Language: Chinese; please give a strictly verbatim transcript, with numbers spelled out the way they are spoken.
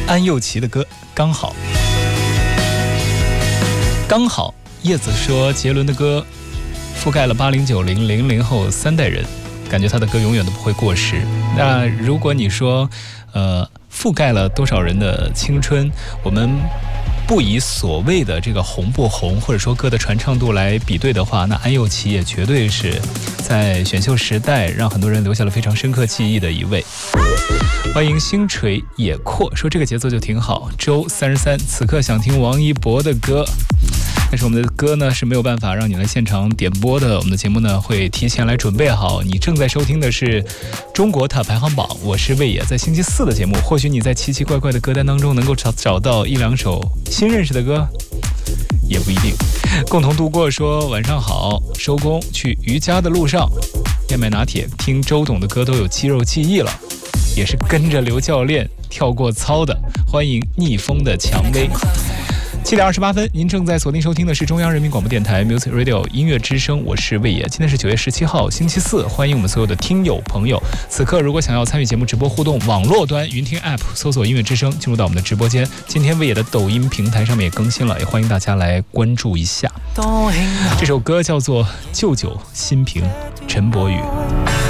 安又琪的歌《刚好》。刚好，叶子说杰伦的歌覆盖了八零九零零零后三代人，感觉他的歌永远都不会过时。那如果你说呃覆盖了多少人的青春，我们不以所谓的这个红不红或者说歌的传唱度来比对的话，那安又琪也绝对是在选秀时代让很多人留下了非常深刻记忆的一位。欢迎星垂野阔说这个节奏就挺好。周三十三此刻想听王一博的歌，但是我们的歌呢是没有办法让你来现场点播的，我们的节目呢会提前来准备好。你正在收听的是中国塔排行榜，我是魏野。在星期四的节目，或许你在奇奇怪怪的歌单当中能够找找到一两首新认识的歌，也不一定。共同度过说晚上好，收工去瑜伽的路上，燕麦拿铁听周董的歌都有肌肉记忆了，也是跟着刘教练跳过操的。欢迎逆风的蔷薇。七点二十八分，您正在锁定收听的是中央人民广播电台 Music Radio 音乐之声，我是魏野。今天是九月十七号，星期四，欢迎我们所有的听友朋友。此刻如果想要参与节目直播互动，网络端云听 App 搜索音乐之声，进入到我们的直播间。今天魏野的抖音平台上面也更新了，也欢迎大家来关注一下。这首歌叫做《舅舅心平》，陈柏宇。